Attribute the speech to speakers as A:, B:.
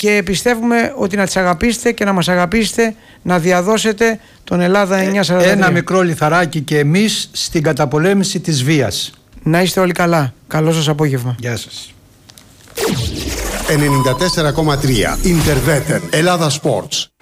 A: και πιστεύουμε ότι να τις αγαπήσετε και να μας αγαπήσετε, να διαδώσετε τον Ελλάδα 942.
B: Ένα μικρό λιθαράκι και εμείς στην καταπολέμηση της βίας.
A: Να είστε όλοι καλά. Καλό σας απόγευμα.
B: Γεια σας.
C: 94,3 Interveter Ελλάδα Sports.